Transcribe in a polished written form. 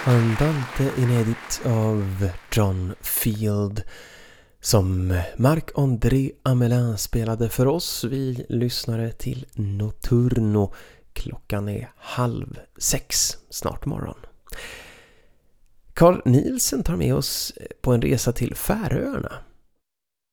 Andante inedit av John Field som Marc-André Amelin spelade för oss. Vi lyssnade till Notturno. Klockan är 5:30, snart morgon. Carl Nielsen tar med oss på en resa till Färöarna.